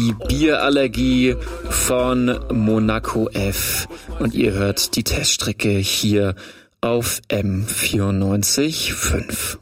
Die Bierallergie von Monaco F. Und ihr hört die Teststrecke hier auf M94.5.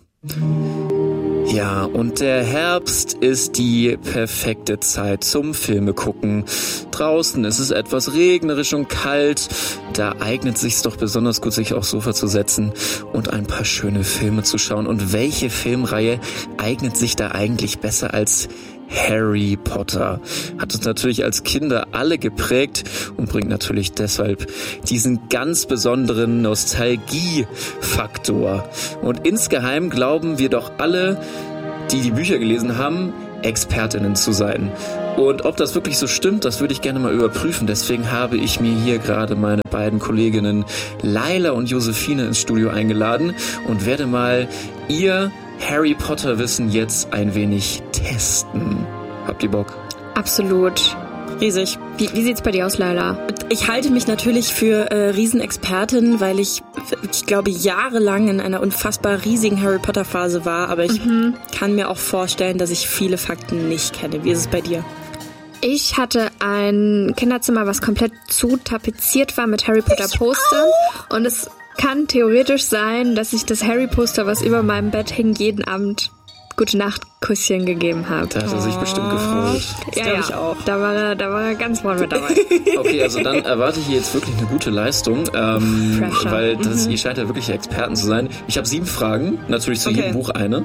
Ja, und der Herbst ist die perfekte Zeit zum Filme gucken. Draußen ist es etwas regnerisch und kalt. Da eignet es sich doch besonders gut, sich aufs Sofa zu setzen und ein paar schöne Filme zu schauen. Und welche Filmreihe eignet sich da eigentlich besser als Harry Potter? Hat uns natürlich als Kinder alle geprägt und bringt natürlich deshalb diesen ganz besonderen Nostalgiefaktor. Und insgeheim glauben wir doch alle, die die Bücher gelesen haben, Expertinnen zu sein. Und ob das wirklich so stimmt, das würde ich gerne mal überprüfen. Deswegen habe ich mir hier gerade meine beiden Kolleginnen Laila und Josephine ins Studio eingeladen und werde mal ihr Harry Potter Wissen jetzt ein wenig testen. Habt ihr Bock? Absolut. Riesig. Wie sieht's bei dir aus, Laila? Ich halte mich natürlich für Riesenexpertin, weil ich glaube, jahrelang in einer unfassbar riesigen Harry Potter Phase war. Aber ich kann mir auch vorstellen, dass ich viele Fakten nicht kenne. Wie ist es bei dir? Ich hatte ein Kinderzimmer, was komplett zutapeziert war mit Harry Potter Postern. Und es kann theoretisch sein, dass ich das Harry-Poster, was über meinem Bett hing, jeden Abend Gute-Nacht-Kusschen gegeben habe. Da hat er sich bestimmt gefreut. Das glaube ich auch. Da war er ganz vorne mit dabei. Okay, also dann erwarte ich hier jetzt wirklich eine gute Leistung, weil ihr scheint ja wirklich Experten zu sein. Ich habe 7 Fragen, natürlich zu jedem Buch eine.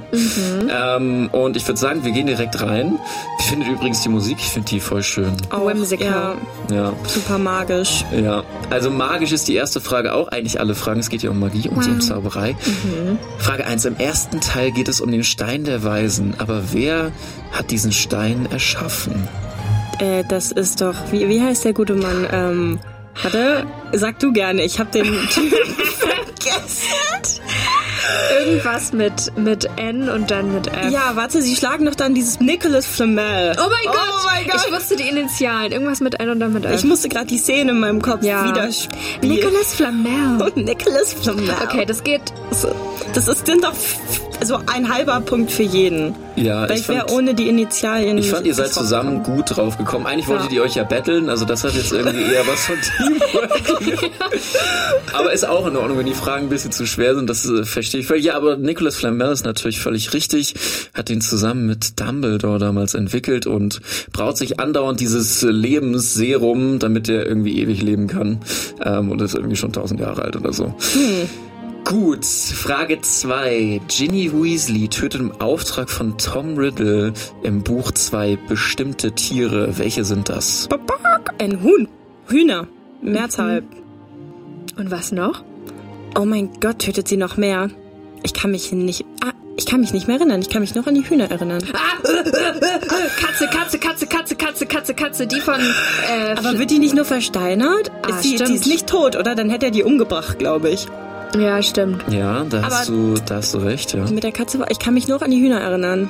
Und ich würde sagen, wir gehen direkt rein. Wie findet ihr übrigens die Musik? Ich finde die voll schön. Oh, whimsical. Ja. Super magisch. Ja, also magisch ist die erste Frage auch. Eigentlich alle Fragen. Es geht ja um Magie und um Zauberei. Frage 1. Im ersten Teil geht es um den Stein der Weisen. Aber wer hat diesen Stein erschaffen? Das ist doch... Wie heißt der gute Mann? Warte, sag du gerne. Ich habe den vergessen. Irgendwas mit N und dann mit F. Ja, warte, sie schlagen doch dann dieses Nicholas Flamel. Oh mein Gott! Ich wusste die Initialen. Irgendwas mit N und dann mit F. Ich musste gerade die Szene in meinem Kopf widerspiegeln. Nicholas Flamel. Und Nicholas Flamel. Okay, das geht... sind doch so ein halber Punkt für jeden. Ja, weil ich wäre ohne die Initialien. Ich fand, ihr seid zusammen gut drauf gekommen. Eigentlich wolltet ihr euch ja battlen, also das hat jetzt irgendwie eher was von Teamwork. Aber ist auch in Ordnung, wenn die Fragen ein bisschen zu schwer sind, das verstehe ich völlig. Ja, aber Nicholas Flamel ist natürlich völlig richtig, hat ihn zusammen mit Dumbledore damals entwickelt und braut sich andauernd dieses Lebensserum, damit er irgendwie ewig leben kann. Und ist irgendwie schon 1000 Jahre alt oder so. Gut, Frage 2. Ginny Weasley tötet im Auftrag von Tom Riddle im Buch 2 bestimmte Tiere. Welche sind das? Ein Huhn. Hühner. Mehrzahl. Und was noch? Oh mein Gott, tötet sie noch mehr? Ich kann mich nicht mehr erinnern. Ich kann mich noch an die Hühner erinnern. Katze, die von... Aber wird die nicht nur versteinert? Die ist nicht tot, oder? Dann hätte er die umgebracht, glaube ich. Ja, stimmt. Ja, da hast du recht, ja. Mit der Katze ich kann mich noch an die Hühner erinnern.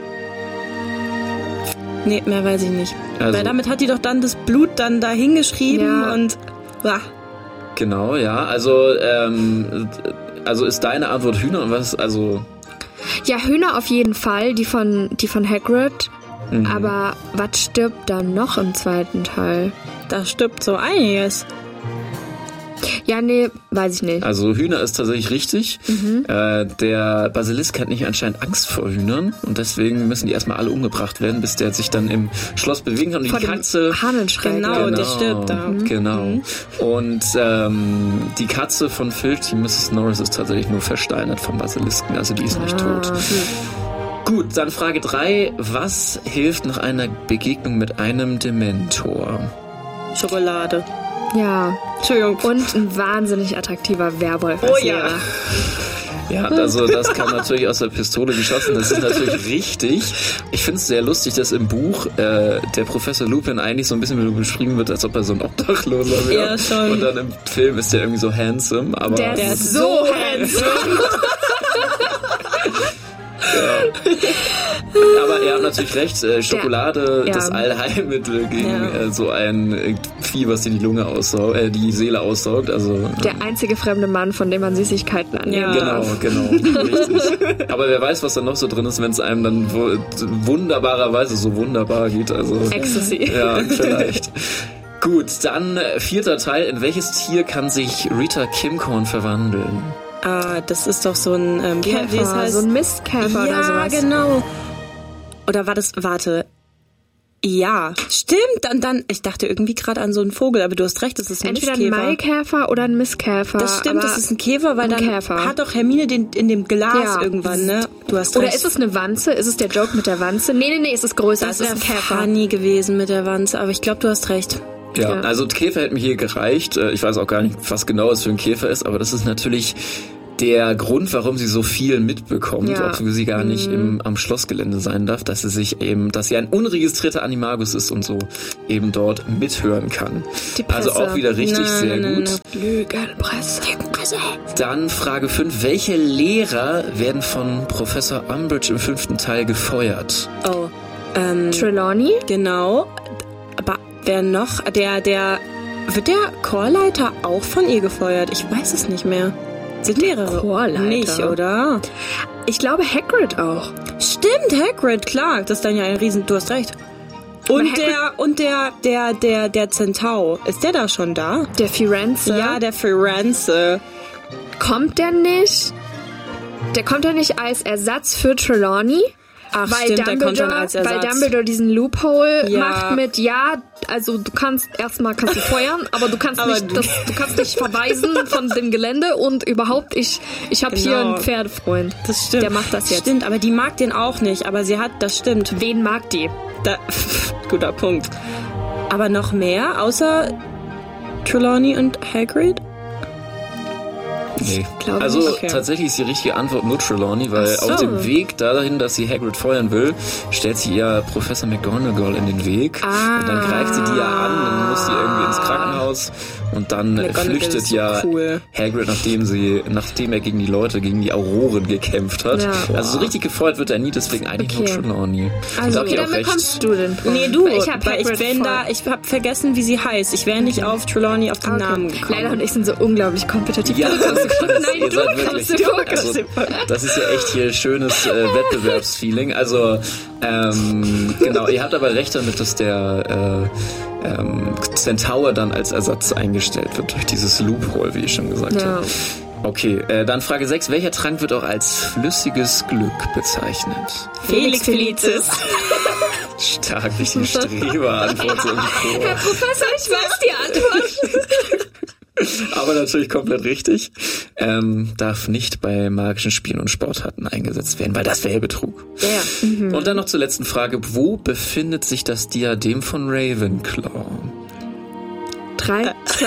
Nee, mehr weiß ich nicht. Also, weil damit hat die doch dann das Blut dann da hingeschrieben und... Genau, ja. Also ist deine Antwort Hühner und was, also... Ja, Hühner auf jeden Fall, die von Hagrid. Aber was stirbt dann noch im zweiten Teil? Da stirbt so einiges. Ja, nee, weiß ich nicht. Also Hühner ist tatsächlich richtig. Der Basilisk hat nicht anscheinend Angst vor Hühnern und deswegen müssen die erstmal alle umgebracht werden, bis der sich dann im Schloss bewegen kann. Und vor die Katze... Genau, der stirbt da. Genau. Und die Katze von Filch, die Mrs. Norris, ist tatsächlich nur versteinert vom Basilisken, also die ist nicht tot. Gut, dann Frage 3. Was hilft nach einer Begegnung mit einem Dementor? Schokolade. Ja. Entschuldigung. Und ein wahnsinnig attraktiver Werwolf. Oh ja. Ja, also das kam natürlich aus der Pistole geschossen. Das ist natürlich richtig. Ich finde es sehr lustig, dass im Buch der Professor Lupin eigentlich so ein bisschen beschrieben wird, als ob er so ein Obdachloser wäre. Ja, schon. Und dann im Film ist der irgendwie so handsome. Aber der ist so handsome. Aber ihr habt natürlich recht, Schokolade, das Allheilmittel gegen so ein Vieh, was dir die Lunge die Seele aussaugt. Also, der einzige fremde Mann, von dem man Süßigkeiten annehmen darf. Genau, richtig. Aber wer weiß, was da noch so drin ist, wenn es einem dann wunderbarerweise so wunderbar geht. Also, Ecstasy. Ja, vielleicht. Gut, dann 4. Teil. In welches Tier kann sich Rita Kimcorn verwandeln? Das ist doch so ein Käfer, so ein Mistkäfer oder sowas. Ja, genau. Oder war das, ja, stimmt. Und dann, ich dachte irgendwie gerade an so einen Vogel, aber du hast recht, das ist ein Entweder Mistkäfer. ein Maikäfer oder ein Mistkäfer. Das stimmt, das ist ein Käfer, weil dann hat doch Hermine den in dem Glas irgendwann, ne? Du hast recht. Oder ist es eine Wanze? Ist es der Joke mit der Wanze? Nee, es ist größer. Das ist ein Käfer. Nie gewesen mit der Wanze, aber ich glaube, du hast recht. Ja, also Käfer hätte mir hier gereicht. Ich weiß auch gar nicht, was genau es für ein Käfer ist, aber das ist natürlich der Grund, warum sie so viel mitbekommt, obwohl sie gar nicht am Schlossgelände sein darf, dass sie ein unregistrierter Animagus ist und so eben dort mithören kann. Also auch wieder richtig sehr gut. Lügenpresse. Dann Frage 5. Welche Lehrer werden von Professor Umbridge im 5. Teil gefeuert? Trelawney? Genau. Aber wer noch? Wird der Chorleiter auch von ihr gefeuert? Ich weiß es nicht mehr. Sind mehrere Chorleiter nicht, oder? Ich glaube Hagrid auch. Stimmt, Hagrid, klar. Das ist dann ja ein Riesen... Du hast recht. Und der Centaur. Ist der da schon da? Der Firenze? Ja, der Firenze. Kommt der nicht? Der kommt ja nicht als Ersatz für Trelawney? Ach, weil stimmt, der kommt dann als Ersatz. Weil Dumbledore diesen Loophole macht mit, also du kannst feuern, aber du kannst nicht verweisen von dem Gelände und überhaupt, ich habe hier einen Pferdefreund. Das stimmt. Der macht das jetzt. Stimmt, aber die mag den auch nicht, aber das stimmt. Wen mag die? Guter Punkt. Aber noch mehr, außer Trelawney und Hagrid? Nee. Also tatsächlich ist die richtige Antwort nur Trelawney, weil auf dem Weg dahin, dass sie Hagrid feuern will, stellt sie ihr Professor McGonagall in den Weg. Und dann greift sie die an, dann muss sie irgendwie ins Krankenhaus und dann flüchtet Hagrid, nachdem er gegen die Auroren gekämpft hat. Ja. Also so richtig gefeuert wird er nie, deswegen eigentlich nur Trelawney. Also dann bekommst du den Punkt. Nee, du, ich hab vergessen, wie sie heißt. Ich wäre nicht auf Trelawney auf den Namen gekommen. Leila und ich sind so unglaublich kompetitiv. Ja, nein, du kannst also, das ist ja echt hier schönes Wettbewerbsfeeling. Also, genau, ihr habt aber recht damit, dass der Centaur dann als Ersatz eingestellt wird durch dieses Loophole, wie ich schon gesagt habe. Okay, dann Frage 6. Welcher Trank wird auch als flüssiges Glück bezeichnet? Felix Felicis. Stark, richtig Streberantwort. Herr Professor, ich weiß die Antwort. Aber natürlich komplett richtig. Darf nicht bei magischen Spielen und Sportarten eingesetzt werden, weil das wäre Betrug. Ja. Mhm. Und dann noch zur letzten Frage. Wo befindet sich das Diadem von Ravenclaw? 3, 2,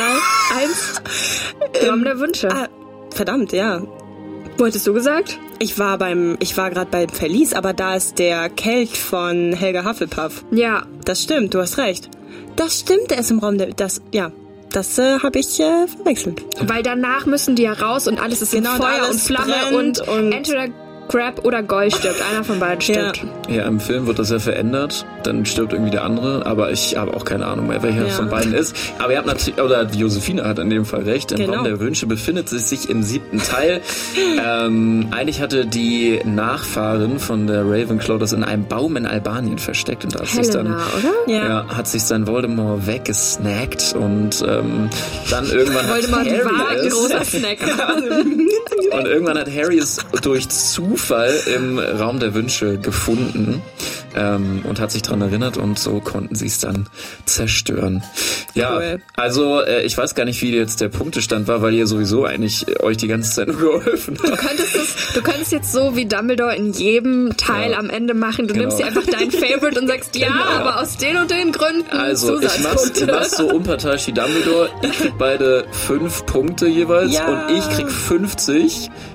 1. Raum der Wünsche. Verdammt, ja. Wo hattest du gesagt? Ich war gerade beim Verlies, aber da ist der Kelch von Helga Hufflepuff. Ja. Das stimmt, du hast recht. Das stimmt, der ist im Raum der... Das habe ich verwechselt. Weil danach müssen die ja raus und alles ist in Feuer und Flamme und entweder Crab oder Goyle stirbt. Einer von beiden stirbt. Ja, im Film wird das ja verändert. Dann stirbt irgendwie der andere. Aber ich habe auch keine Ahnung mehr, welcher von beiden ist. Aber ihr habt natürlich, oder die Josephine hat in dem Fall recht. Im Raum der Wünsche befindet sich im 7. Teil. Eigentlich hatte die Nachfahrin von der Ravenclaw das in einem Baum in Albanien versteckt. Und da hat sich dann, hat sich sein Voldemort weggesnackt. Und dann irgendwann Voldemort war ein großer Snack. Und irgendwann hat Harry es durch Zufall im Raum der Wünsche gefunden und hat sich daran erinnert und so konnten sie es dann zerstören. Ja, cool. Also ich weiß gar nicht, wie jetzt der Punktestand war, weil ihr sowieso eigentlich euch die ganze Zeit nur geholfen habt. Du könntest jetzt so wie Dumbledore in jedem Teil am Ende machen. Du nimmst dir einfach dein Favorite und sagst, aber aus den und den Gründen. Also ich mach's so unparteiisch wie Dumbledore. Ich krieg beide 5 Punkte jeweils und ich krieg 50.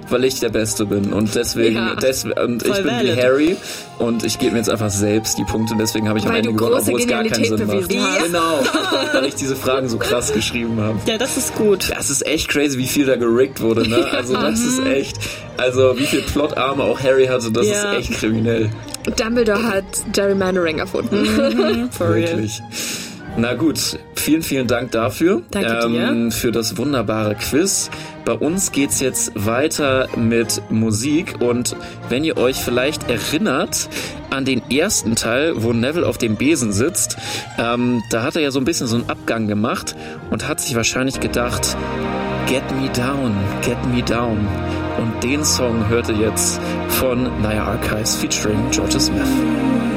weil ich der Beste bin und deswegen, und ich bin wie Harry und ich gebe mir jetzt einfach selbst die Punkte und deswegen habe ich am Ende gewonnen, obwohl es gar keinen Sinn macht. Genau, weil ich diese Fragen so krass geschrieben habe. Ja, das ist gut. Das ist echt crazy, wie viel da gerickt wurde, ne? Also das ist echt, also wie viel Plotarme auch Harry hatte, das ist echt kriminell. Dumbledore hat Gerrymandering erfunden. Wirklich. Na gut, vielen, vielen Dank dafür. Danke dir. Für das wunderbare Quiz. Bei uns geht's jetzt weiter mit Musik und wenn ihr euch vielleicht erinnert an den ersten Teil, wo Neville auf dem Besen sitzt, da hat er ja so ein bisschen so einen Abgang gemacht und hat sich wahrscheinlich gedacht, Get me down, get me down. Und den Song hört ihr jetzt von Naya Archives featuring Georgia Smith.